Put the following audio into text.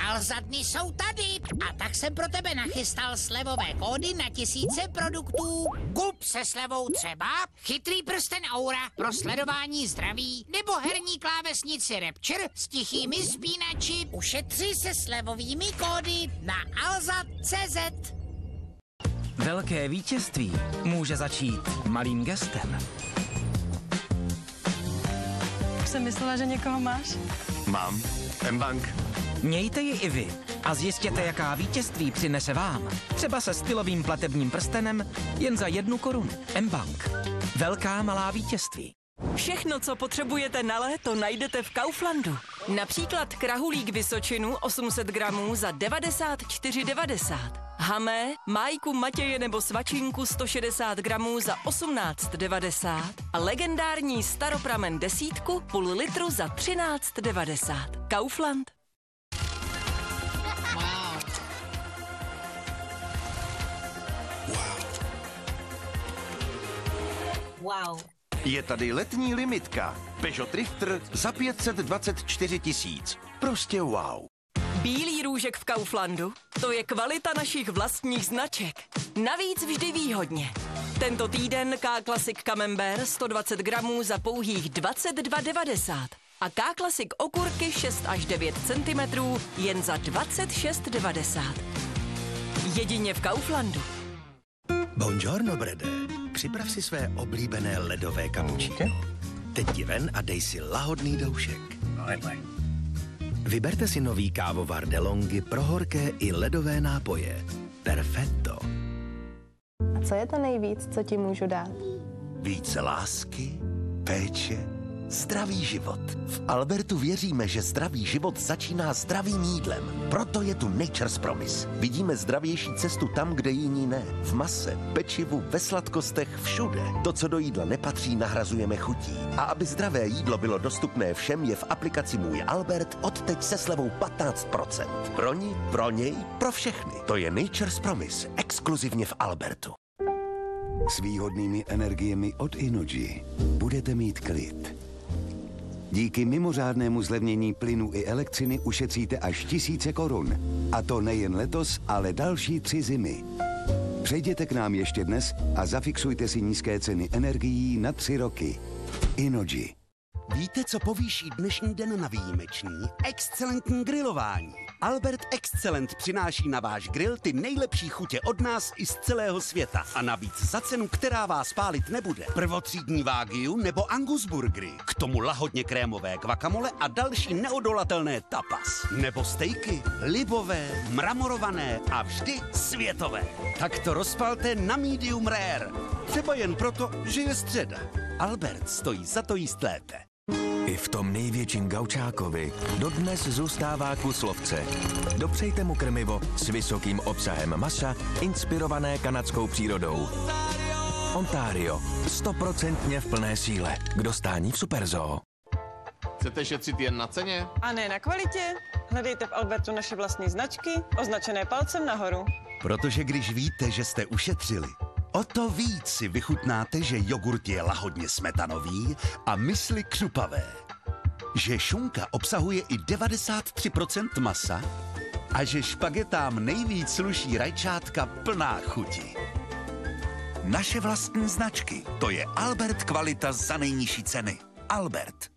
Alza-dny jsou tady a tak jsem pro tebe nachystal slevové kódy na tisíce produktů. Kup se slevou třeba chytrý prsten Aura pro sledování zdraví nebo herní klávesnici Rapture s tichými spínači. Ušetři se slevovými kódy na alza.cz. Velké vítězství může začít malým gestem. Už jsem myslela, že někoho máš. Mám. mBank. Mějte ji i vy a zjistěte, jaká vítězství přinese vám. Třeba se stylovým platebním prstenem jen za 1 korunu. mBank. Velká malá vítězství. Všechno, co potřebujete na léto, najdete v Kauflandu. Například krahulík Vysočinu 800 gramů za 94,90. Hamé, májku Matěje nebo svačinku 160 gramů za 18,90. A legendární staropramen 10 půl litru za 13,90. Kaufland. Wow. Je tady letní limitka. Peugeot Drifter za 524 000. Prostě wow. Bílý růžek v Kauflandu? To je kvalita našich vlastních značek. Navíc vždy výhodně. Tento týden K-Classic Camembert 120 gramů za pouhých 22,90. A K-Classic okurky 6 až 9 cm jen za 26,90. Jedině v Kauflandu. Buongiorno, Brede. Připrav si své oblíbené ledové kapučíno. Teď ti ven a dej si lahodný doušek. Vyberte si nový kávovar DeLonghi pro horké i ledové nápoje. Perfetto. A co je to nejvíc, co ti můžu dát? Více lásky, péče, zdravý život. V Albertu věříme, že zdravý život začíná zdravým jídlem. Proto je tu Nature's Promise. Vidíme zdravější cestu tam, kde jiní ne. V mase, pečivu, ve sladkostech, všude. To, co do jídla nepatří, nahrazujeme chutí. A aby zdravé jídlo bylo dostupné všem, je v aplikaci Můj Albert odteď se slevou 15%. Pro ní, pro něj, pro všechny. To je Nature's Promise. Exkluzivně v Albertu. S výhodnými energiemi od Innogy budete mít klid. Díky mimořádnému zlevnění plynu i elektřiny ušetříte až tisíce korun. A to nejen letos, ale další 3 zimy. Přejděte k nám ještě dnes a zafixujte si nízké ceny energií na 3 roky. Innogy. Víte, co povýší dnešní den na výjimečný? Excelentní grilování. Albert Excellent přináší na váš grill ty nejlepší chutě od nás i z celého světa. A navíc za cenu, která vás pálit nebude. Prvotřídní Wagyu nebo Angus burgery. K tomu lahodně krémové guacamole a další neodolatelné tapas. Nebo stejky, libové, mramorované a vždy světové. Tak to rozpalte na medium rare. Třeba jen proto, že je středa. Albert stojí za to jíst lépe. I v tom největším gaučákovi dodnes zůstává kus lovce. Dopřejte mu krmivo s vysokým obsahem masa, inspirované kanadskou přírodou. Ontario. 100% v plné síle. K dostání v Superzoo. Chcete šetřit jen na ceně? A ne na kvalitě? Hledejte v Albertu naše vlastní značky, označené palcem nahoru. Protože když víte, že jste ušetřili, o to víc si vychutnáte, že jogurt je lahodně smetanový a mysli křupavé. Že šunka obsahuje i 93% masa a že špagetám nejvíc sluší rajčátka plná chuti. Naše vlastní značky, to je Albert kvalita za nejnižší ceny. Albert.